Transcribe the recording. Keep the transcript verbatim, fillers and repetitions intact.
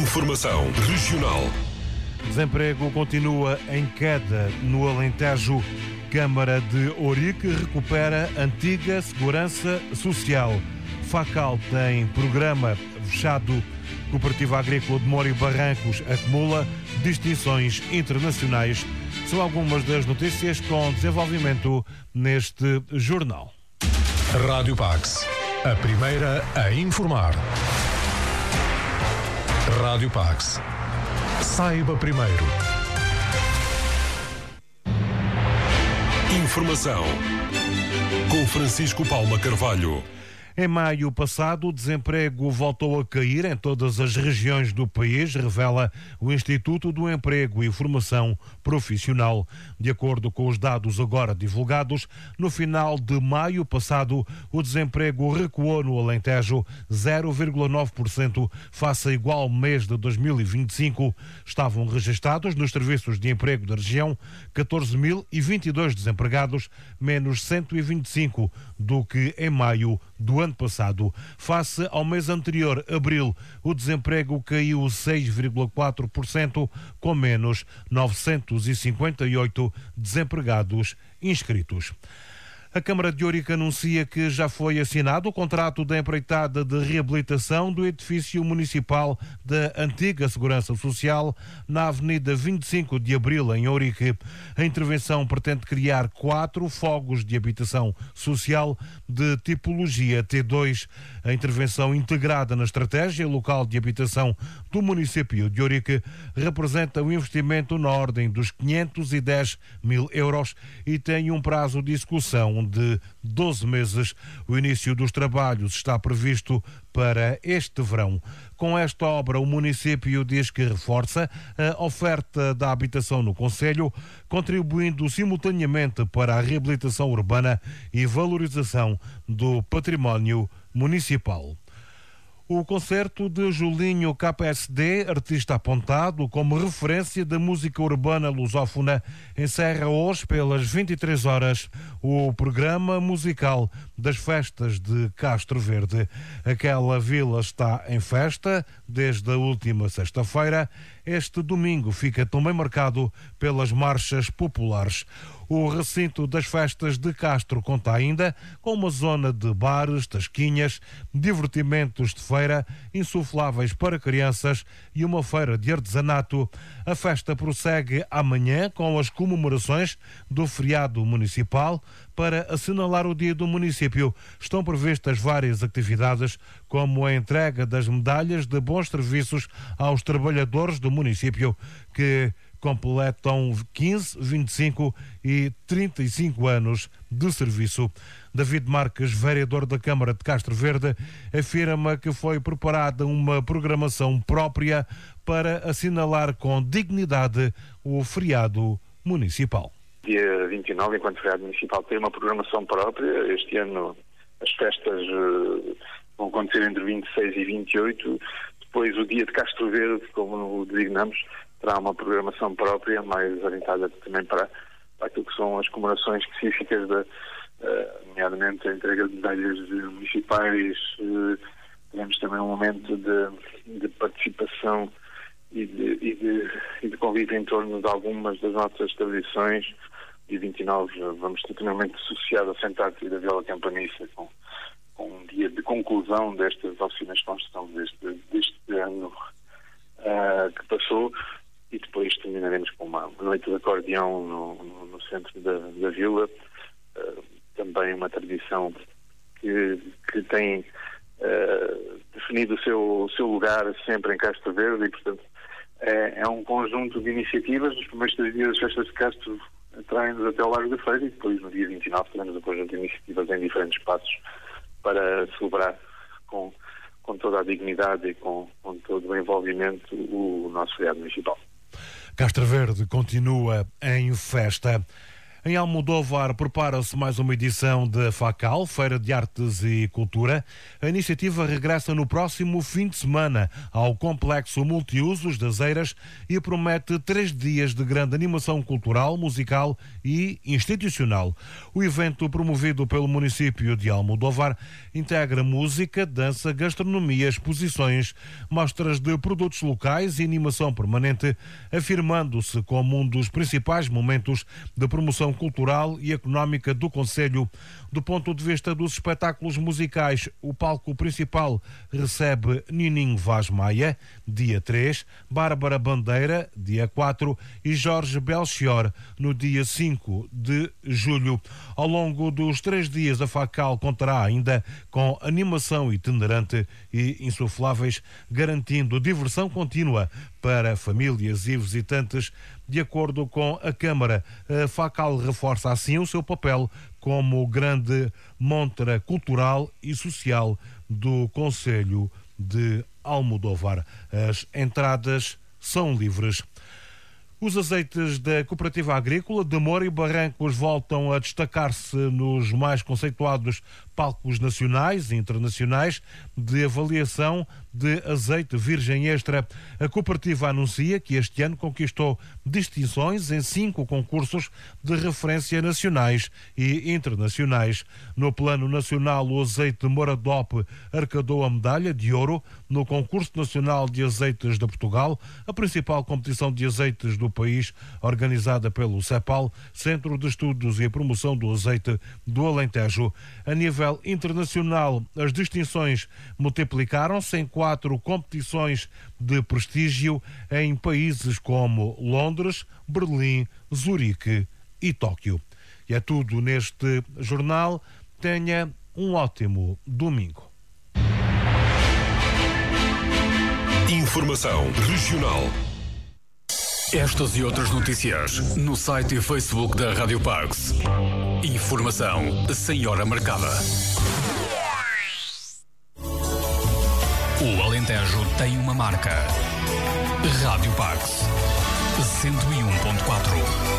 Informação regional. Desemprego continua em queda no Alentejo. Câmara de Ourique recupera antiga segurança social. Facal tem programa fechado. Cooperativa Agrícola de Mora e Barrancos acumula distinções internacionais. São algumas das notícias com desenvolvimento neste jornal. Rádio Pax, a primeira a informar. Rádio Pax. Saiba primeiro. Informação com Francisco Paula Carvalho. Em maio passado, o desemprego voltou a cair em todas as regiões do país, revela o Instituto do Emprego e Formação Profissional. De acordo com os dados agora divulgados, no final de maio passado, o desemprego recuou no Alentejo zero vírgula nove por cento face a igual mês de dois mil e vinte e cinco. Estavam registados nos serviços de emprego da região catorze mil e vinte e dois desempregados, menos cento e vinte e cinco do que em maio do ano passado. Face ao mês anterior, abril, o desemprego caiu seis vírgula quatro por cento, com menos novecentos e cinquenta e oito desempregados inscritos. A Câmara de Ourique anuncia que já foi assinado o contrato da empreitada de reabilitação do edifício municipal da antiga Segurança Social na Avenida vinte e cinco de Abril, em Ourique. A intervenção pretende criar quatro fogos de habitação social de tipologia T dois. A intervenção integrada na estratégia local de habitação do município de Ourique representa um investimento na ordem dos quinhentos e dez mil euros e tem um prazo de execução de doze meses. O início dos trabalhos está previsto para este verão. Com esta obra, o município diz que reforça a oferta da habitação no concelho, contribuindo simultaneamente para a reabilitação urbana e valorização do património municipal. O concerto de Julinho K S D, artista apontado como referência da música urbana lusófona, encerra hoje pelas vinte e três horas o programa musical das festas de Castro Verde. Aquela vila está em festa desde a última sexta-feira. Este domingo fica também marcado pelas marchas populares. O recinto das festas de Castro conta ainda com uma zona de bares, tasquinhas, divertimentos de feira, insufláveis para crianças e uma feira de artesanato. A festa prossegue amanhã com as comemorações do feriado municipal. Para assinalar o dia do município, estão previstas várias atividades, como a entrega das medalhas de bons serviços aos trabalhadores do município, que completam quinze, vinte e cinco e trinta e cinco anos de serviço. David Marques, vereador da Câmara de Castro Verde, afirma que foi preparada uma programação própria para assinalar com dignidade o feriado municipal. Dia vinte e nove, enquanto feriado municipal, tem uma programação própria. Este ano as festas uh, vão acontecer entre vinte e seis e vinte e oito. Depois o dia de Castro Verde, como o designamos, terá uma programação própria, mais orientada também para, para aquilo que são as comemorações específicas, de, uh, nomeadamente a entrega de medalhas municipais. Uh, teremos também um momento de, de participação e de, e, de, e de convívio em torno de algumas das nossas tradições. Dia vinte e nove vamos ter finalmente associado ao Centro da Viola Campaniça com, com um dia de conclusão destas oficinas de construção deste, deste ano uh, que passou, e depois terminaremos com uma noite de acordeão no, no, no centro da, da vila, uh, também uma tradição que, que tem uh, definido o seu, o seu lugar sempre em Castro Verde, e portanto é, é um conjunto de iniciativas. Nos primeiros três dias das festas de Castro traem-nos até ao Largo da Feira, e depois no dia vinte e nove teremos um conjunto de iniciativas em diferentes espaços para celebrar com, com toda a dignidade e com, com todo o envolvimento o nosso feriado municipal. Castro Verde continua em festa. Em Almodóvar prepara-se mais uma edição da FACAL, Feira de Artes e Cultura. A iniciativa regressa no próximo fim de semana ao Complexo Multiusos das Eiras e promete três dias de grande animação cultural, musical e institucional. O evento, promovido pelo município de Almodóvar, integra música, dança, gastronomia, exposições, mostras de produtos locais e animação permanente, afirmando-se como um dos principais momentos de promoção cultural e económica do concelho. Do ponto de vista dos espetáculos musicais, o palco principal recebe Nininho Vaz Maia, dia três, Bárbara Bandeira, dia quatro e Jorge Belchior, no dia cinco de julho. Ao longo dos três dias, a FACAL contará ainda com animação itinerante e insufláveis, garantindo diversão contínua para famílias e visitantes. De acordo com a Câmara, a FACAL reforça assim o seu papel como grande montra cultural e social do concelho de Almodóvar. As entradas são livres. Os azeites da Cooperativa Agrícola de Moura e Barrancos voltam a destacar-se nos mais conceituados palcos nacionais e internacionais de avaliação de azeite virgem extra. A cooperativa anuncia que este ano conquistou distinções em cinco concursos de referência nacionais e internacionais. No plano nacional, o azeite Moradop arrecadou a medalha de ouro no Concurso Nacional de Azeites de Portugal, a principal competição de azeites do país, organizada pelo CEPAL, Centro de Estudos e Promoção do Azeite do Alentejo. A nível internacional, as distinções multiplicaram-se em quatro competições de prestígio em países como Londres, Berlim, Zurique e Tóquio. E é tudo neste jornal. Tenha um ótimo domingo. Informação regional. Estas e outras notícias no site e Facebook da Rádio Parks. Informação sem hora marcada. O Alentejo tem uma marca. Rádio Parks cento e um ponto quatro.